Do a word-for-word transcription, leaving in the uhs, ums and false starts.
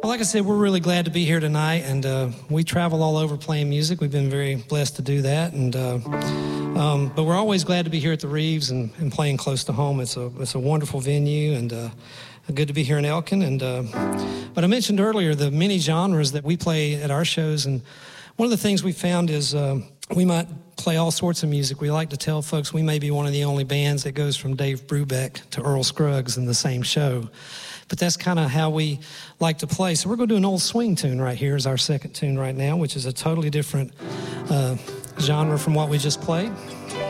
Well, like I said, we're really glad to be here tonight, and uh, we travel all over playing music. We've been very blessed to do that, and uh, um, but we're always glad to be here at the Reeves and, and playing close to home. It's a it's a wonderful venue, and uh, good to be here in Elkin. And uh, but I mentioned earlier the many genres that we play at our shows, and one of the things we found is uh, we might play all sorts of music. We like to tell folks we may be one of the only bands that goes from Dave Brubeck to Earl Scruggs in the same show. But that's kind of how we like to play. So we're going to do an old swing tune right here as our second tune right now, which is a totally different uh, genre from what we just played.